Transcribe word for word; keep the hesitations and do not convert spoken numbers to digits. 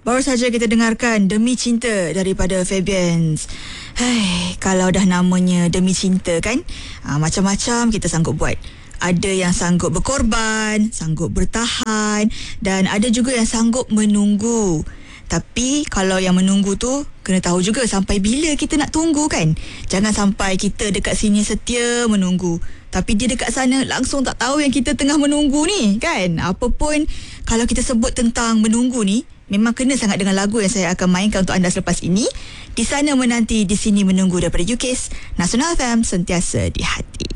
Baru saja kita dengarkan Demi Cinta daripada Fabians. Hai, kalau dah namanya Demi Cinta kan, ha, macam-macam kita sanggup buat. Ada yang sanggup berkorban, sanggup bertahan, dan ada juga yang sanggup menunggu. Tapi kalau yang menunggu tu kena tahu juga sampai bila kita nak tunggu kan. Jangan sampai kita dekat sini setia menunggu, tapi dia dekat sana langsung tak tahu yang kita tengah menunggu ni kan. Apapun kalau kita sebut tentang menunggu ni, memang kena sangat dengan lagu yang saya akan mainkan untuk anda selepas ini. Di sana menanti, di sini menunggu daripada U K S, Nasional F M, sentiasa di hati.